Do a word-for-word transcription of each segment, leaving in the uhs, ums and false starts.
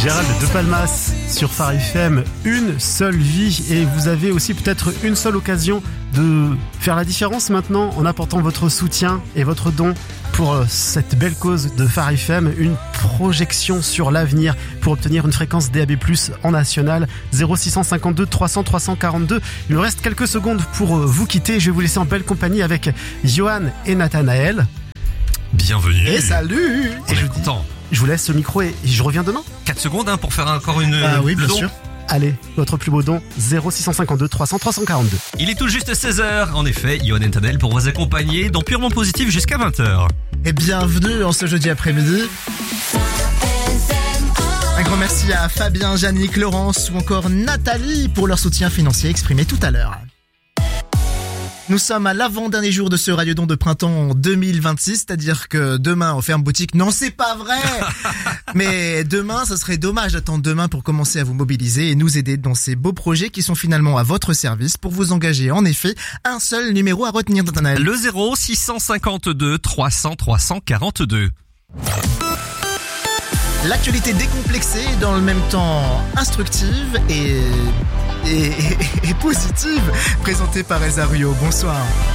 Gérald de Palmas sur Phare F M, une seule vie, et vous avez aussi peut-être une seule occasion de faire la différence maintenant en apportant votre soutien et votre don pour cette belle cause de Phare F M, une projection sur l'avenir pour obtenir une fréquence D A B plus, en national. Zéro six cent cinquante-deux trois cents trois cent quarante-deux. Il nous reste quelques secondes pour vous quitter. Je vais vous laisser en belle compagnie avec Johan et Nathanaël. Bienvenue. Et salut. On et est je content. Je vous laisse le micro et je reviens demain. quatre secondes hein, pour faire encore une... Ah oui, bien don. sûr. Allez, votre plus beau don, zéro six cent cinquante-deux trois cents trois cent quarante-deux. Il est tout juste seize heures. En effet, Johan et Nathanaël pour vous accompagner dans Purement Positif jusqu'à vingt heures. Et bienvenue en ce jeudi après-midi. Un grand merci à Fabien, Yannick, Laurence ou encore Nathalie pour leur soutien financier exprimé tout à l'heure. Nous sommes à l'avant-dernier jour de ce Radiodon de printemps deux mille vingt-six, c'est-à-dire que demain on ferme boutique. Non, c'est pas vrai. Mais demain, ça serait dommage d'attendre demain pour commencer à vous mobiliser et nous aider dans ces beaux projets qui sont finalement à votre service pour vous engager. En effet, un seul numéro à retenir, Nathanaël. Le zéro six cent cinquante-deux trois cents trois cent quarante-deux. L'actualité décomplexée, dans le même temps instructive et, et, et, et positive, présentée par Eza Rio. Bonsoir.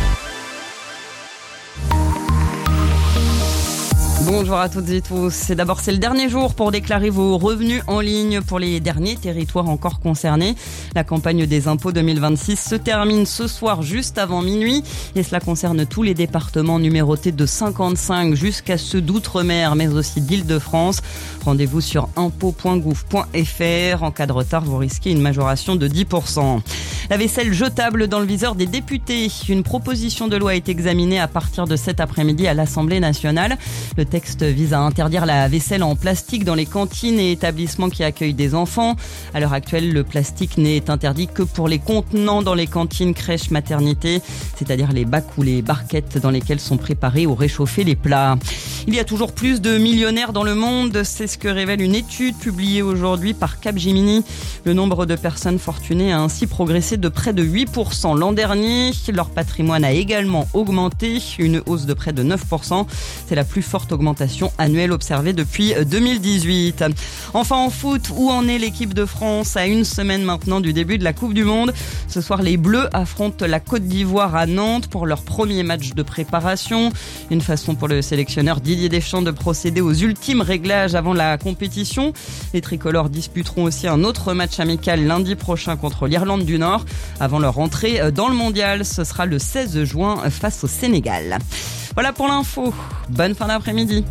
Bonjour à toutes et tous. C'est d'abord c'est le dernier jour pour déclarer vos revenus en ligne pour les derniers territoires encore concernés. La campagne des impôts deux mille vingt-six se termine ce soir juste avant minuit et cela concerne tous les départements numérotés de cinquante-cinq jusqu'à ceux d'outre-mer mais aussi d'Île-de-France. Rendez-vous sur impôts point gouv point f r. En cas de retard, vous risquez une majoration de dix pour cent. La vaisselle jetable dans le viseur des députés. Une proposition de loi est examinée à partir de cet après-midi à l'Assemblée nationale. Le texte vise à interdire la vaisselle en plastique dans les cantines et établissements qui accueillent des enfants. À l'heure actuelle, le plastique n'est interdit que pour les contenants dans les cantines, crèches, maternités, c'est-à-dire les bacs ou les barquettes dans lesquelles sont préparés ou réchauffés les plats. Il y a toujours plus de millionnaires dans le monde, c'est ce que révèle une étude publiée aujourd'hui par Capgemini. Le nombre de personnes fortunées a ainsi progressé de près de huit pour cent l'an dernier. Leur patrimoine a également augmenté, une hausse de près de neuf pour cent. C'est la plus forte augmentation annuelle observée depuis deux mille dix-huit. Enfin en foot, où en est l'équipe de France à une semaine maintenant du début de la Coupe du Monde? Ce soir, les Bleus affrontent la Côte d'Ivoire à Nantes pour leur premier match de préparation. Une façon pour le sélectionneur Didier Deschamps de procéder aux ultimes réglages avant la compétition. Les tricolores disputeront aussi un autre match amical lundi prochain contre l'Irlande du Nord. Avant leur entrée dans le mondial, ce sera le seize juin face au Sénégal. Voilà pour l'info. Bonne fin d'après-midi.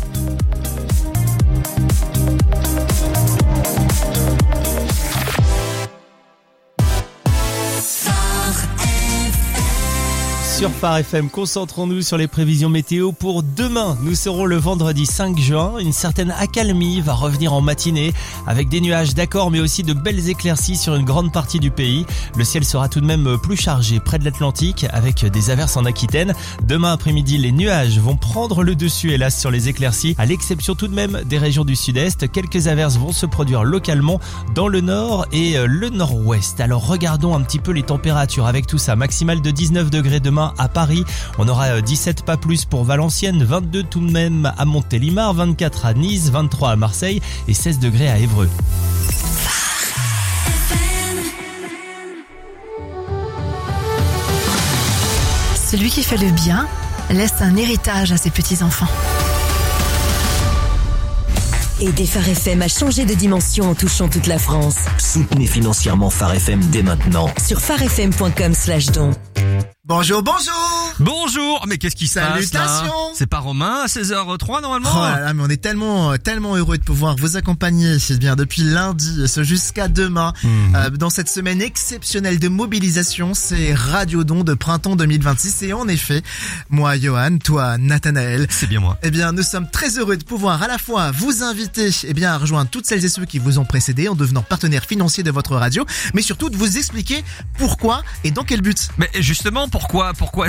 Sur Phare F M, concentrons-nous sur les prévisions météo pour demain. Nous serons le vendredi cinq juin. Une certaine accalmie va revenir en matinée avec des nuages d'accord mais aussi de belles éclaircies sur une grande partie du pays. Le ciel sera tout de même plus chargé près de l'Atlantique avec des averses en Aquitaine. Demain après-midi, les nuages vont prendre le dessus hélas sur les éclaircies, à l'exception tout de même des régions du sud-est. Quelques averses vont se produire localement dans le nord et le nord-ouest. Alors regardons un petit peu les températures avec tout ça. Maximale de dix-neuf degrés demain à Paris, on aura dix-sept pas plus pour Valenciennes, vingt-deux tout de même à Montélimar, vingt-quatre à Nice, vingt-trois à Marseille et seize degrés à Évreux. Celui qui fait le bien laisse un héritage à ses petits-enfants. Aider Phare F M à changer de dimension en touchant toute la France. Soutenez financièrement Phare F M dès maintenant. Sur pharefm point com slash don. Bonjour, bonjour. Bonjour. Mais qu'est-ce qui se passe là? Salutations. C'est pas Romain à seize heures trois normalement? Oh là là, mais on est tellement, tellement heureux de pouvoir vous accompagner, c'est bien, depuis lundi, ce jusqu'à demain, mmh. euh, dans cette semaine exceptionnelle de mobilisation, c'est Radiodon de printemps deux mille vingt-six. Et en effet, moi, Johan, toi, Nathanaël. C'est bien moi. Eh bien, nous sommes très heureux de pouvoir à la fois vous inviter, eh bien, à rejoindre toutes celles et ceux qui vous ont précédé en devenant partenaire financier de votre radio, mais surtout de vous expliquer pourquoi et dans quel but. Mais justement, pourquoi, pourquoi est-ce que c'est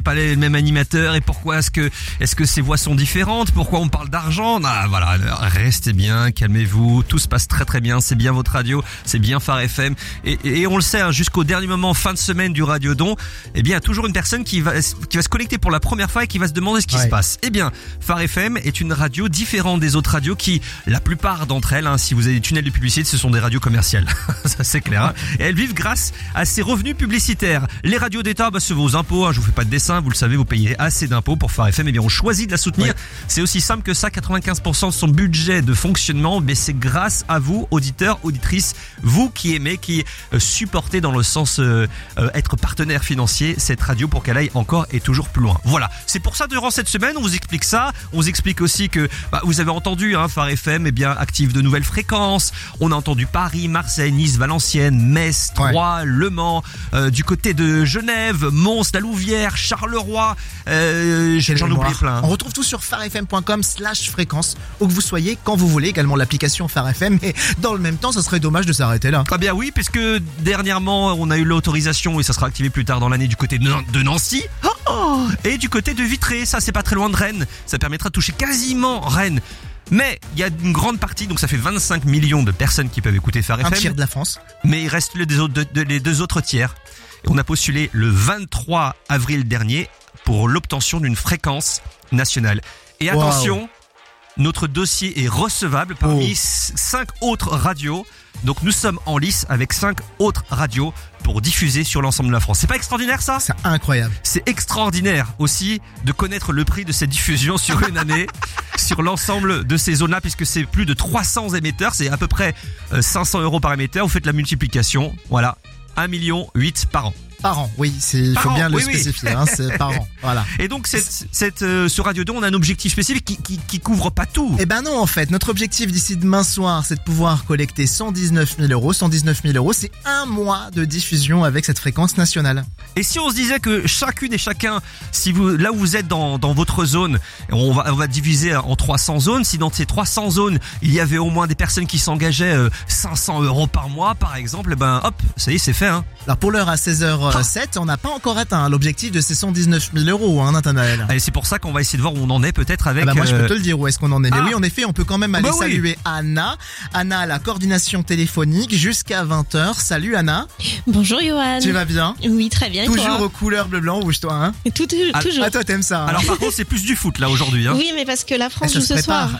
pas les mêmes animateurs et pourquoi est-ce que est-ce que ces voix sont différentes? Pourquoi on parle d'argent? Ah voilà, restez bien, calmez-vous, tout se passe très très bien, c'est bien votre radio, c'est bien Phare F M et, et on le sait hein, jusqu'au dernier moment, fin de semaine du Radiodon, eh bien il y a toujours une personne qui va qui va se connecter pour la première fois et qui va se demander ce qui ouais. se passe. Eh bien, Phare F M est une radio différente des autres radios qui, la plupart d'entre elles, hein, si vous avez des tunnels de publicité, ce sont des radios commerciales. Ça c'est clair. Hein. Et elles vivent grâce à ces revenus publicitaires. Les radios d'État, bah, c'est vos impôts. Hein, je vous fais pas de dessin, vous le savez, vous payez assez d'impôts pour Phare F M. Eh bien, on choisit de la soutenir. Ouais. C'est aussi simple que ça. quatre-vingt-quinze pour cent de son budget de fonctionnement, mais c'est grâce à vous, auditeurs, auditrices, vous qui aimez, qui euh, supportez dans le sens euh, euh, être partenaire financier cette radio pour qu'elle aille encore et toujours plus loin. Voilà. C'est pour ça durant cette semaine, on vous explique ça. On vous explique aussi que bah, vous avez entendu, hein, Phare F M, eh bien active de nouvelles fréquences. On a entendu Paris, Marseille, Nice, Valenciennes, Metz, Troyes, ouais. Le Mans, euh, du côté de Genève, Mons, la Louvière, Charleroi. Euh, j'en oublie plein. On retrouve tout sur pharefm point com slash fréquence, où que vous soyez, quand vous voulez, également l'application Phare F M. Mais dans le même temps, ça serait dommage de s'arrêter là. Ah bien oui, puisque dernièrement, on a eu l'autorisation et ça sera activé plus tard dans l'année du côté de Nancy. Oh, oh, et du côté de Vitré, ça c'est pas très loin de Rennes. Ça permettra de toucher quasiment Rennes. Mais il y a une grande partie, donc ça fait vingt-cinq millions de personnes qui peuvent écouter Phare F M. Un tiers de la France. Mais il reste les deux autres, de, de, les deux autres tiers. Et on a postulé le vingt-trois avril dernier pour l'obtention d'une fréquence nationale. Et attention, wow. Notre dossier est recevable parmi oh. cinq autres radios. Donc nous sommes en lice avec cinq autres radios pour diffuser sur l'ensemble de la France. C'est pas extraordinaire ça ? C'est incroyable. C'est extraordinaire aussi de connaître le prix de cette diffusion sur une année, sur l'ensemble de ces zones-là, puisque c'est plus de trois cents émetteurs, c'est à peu près cinq cents euros par émetteur. Vous faites la multiplication, voilà, un million huit par an. Par an, oui, il faut an, bien oui, le spécifier, oui. hein, c'est par an, voilà. Et donc, cette, cette, euh, ce Radiodon, on a un objectif spécifique qui, qui, qui couvre pas tout. Eh ben non, en fait, notre objectif d'ici demain soir, c'est de pouvoir collecter cent dix-neuf mille euros. cent dix-neuf mille euros, c'est un mois de diffusion avec cette fréquence nationale. Et si on se disait que chacune et chacun, si vous, là où vous êtes dans, dans votre zone, on va, on va diviser en trois cents zones. Si dans ces trois cents zones, il y avait au moins des personnes qui s'engageaient euh, cinq cents euros par mois, par exemple, eh ben, hop, ça y est, c'est fait, hein. Alors, pour l'heure à seize heures sept, on n'a pas encore atteint l'objectif de ces cent dix-neuf mille euros, hein, Nathanaël. Et c'est pour ça qu'on va essayer de voir où on en est peut-être avec... Ah bah moi, je peux te le dire où est-ce qu'on en est. Mais ah. oui, en effet, on peut quand même aller bah saluer oui. Anna. Anna à la coordination téléphonique jusqu'à vingt heures. Salut Anna. Bonjour Johan. Tu vas bien? Oui, très bien. Toujours toi aux couleurs bleu, blanc, rouge, toi, hein? Tout, ah, toujours. Ah, toi, t'aimes ça. Hein. Alors, par contre, c'est plus du foot, là, aujourd'hui, hein. Oui, mais parce que la France joue ce soir.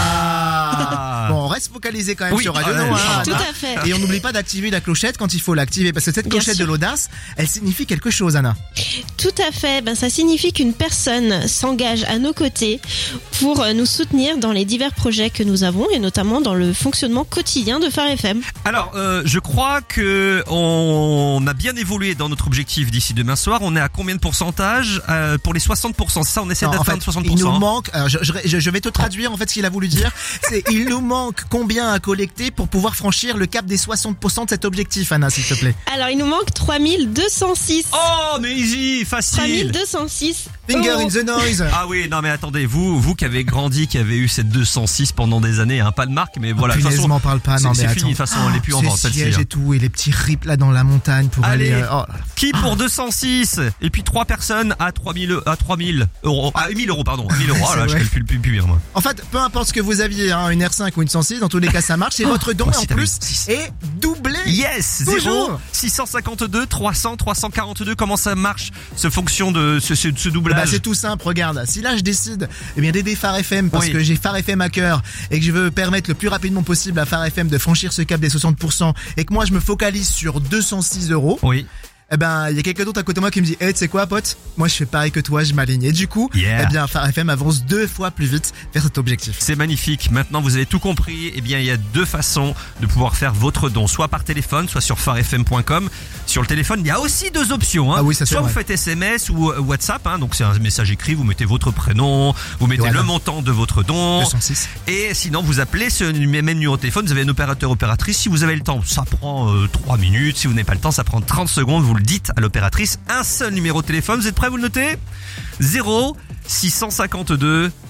Ah. Bon, on reste focalisé quand même oui. sur Radio ah, Non, ouais, hein, tout à fait. Et on n'oublie pas d'activer la clochette quand il faut l'activer, parce que cette clochette de l'audace, elle signifie quelque chose, Anna. Tout à fait. Ben, ça signifie qu'une personne s'engage à nos côtés pour nous soutenir dans les divers projets que nous avons et notamment dans le fonctionnement quotidien de Phare F M. Alors, euh, je crois que on a bien évolué dans notre objectif d'ici demain soir. On est à combien de pourcentage euh, pour les soixante pour cent? C'est ça, on essaie d'atteindre en fait, soixante pour cent. Il nous manque, alors je, je, je vais te traduire en fait ce qu'il a voulu dire. C'est il nous manque combien à collecter pour pouvoir franchir le cap des soixante pour cent de cet objectif, Anna, s'il te plaît. Alors, il nous manque trois mille deux cent six. Oh, mais easy, facile. trois mille deux cent six. Finger in the noise. Ah oui, non mais attendez, vous, vous qui avez grandi, qui avez eu cette deux cent six pendant des années, hein, pas de marque, mais voilà. De toute façon, m'en parle pas, non mais c'est attends. fini, de toute façon, on n'est plus en vente, celle-ci. Et tout, et les petits rips là dans la montagne pour Allez, aller. Euh, oh. Qui pour deux cent six et puis trois personnes à trois mille à trois mille euros, ah mille euros pardon, mille euros. Ah là, je calcule plus plus bien moi. En fait, peu importe ce que vous aviez, hein, une R cinq ou une cent six, dans tous les cas ça marche. Et votre don oh, en plus est doublé. Yes, zéro six cent cinquante-deux trois cents trois cent quarante-deux. Comment ça marche ce fonction de ce, ce, ce doublage? Bah, c'est tout simple. Regarde, si là je décide eh bien d'aider Phare F M parce oui. que j'ai Phare F M à cœur et que je veux permettre le plus rapidement possible à Phare F M de franchir ce cap des soixante pour cent et que moi je me focalise sur deux cent six euros. Oui. Eh ben, il y a quelqu'un d'autre à côté de moi qui me dit, eh, hey, tu sais quoi, pote? Moi, je fais pareil que toi, je m'aligne. Et du coup, yeah. eh bien, Phare F M avance deux fois plus vite vers cet objectif. C'est magnifique. Maintenant, vous avez tout compris. Eh bien, il y a deux façons de pouvoir faire votre don. Soit par téléphone, soit sur phare f m point com. Sur le téléphone, il y a aussi deux options, hein. Ah oui, ça, soit vous vrai. faites S M S ou WhatsApp, hein. Donc, c'est un message écrit. Vous mettez votre prénom, vous mettez voilà. le montant de votre don. deux cent six. Et sinon, vous appelez ce même numéro de téléphone. Vous avez un opérateur, opératrice. Si vous avez le temps, ça prend euh, trois minutes. Si vous n'avez pas le temps, ça prend trente secondes. Vous le dites à l'opératrice. Un seul numéro de téléphone, vous êtes prêts, vous le notez? zéro six cent cinquante-deux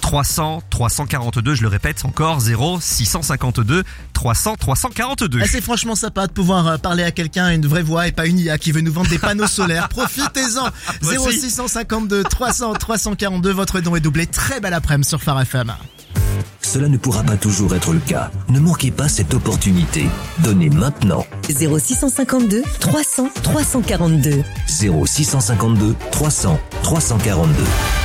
trois cents trois cent quarante-deux. Je le répète encore, zéro six cent cinquante-deux trois cents trois cent quarante-deux. Ah, c'est franchement sympa de pouvoir euh, parler à quelqu'un, une vraie voix et pas une I A qui veut nous vendre des panneaux solaires. Profitez-en. zéro six cent cinquante-deux trois cents trois cent quarante-deux. Votre don est doublé. Très belle après-midi sur Phare F M. Cela ne pourra pas toujours être le cas. Ne manquez pas cette opportunité. Donnez maintenant. zéro six cent cinquante-deux trois cents trois cent quarante-deux. zéro six cent cinquante-deux trois cents trois cent quarante-deux.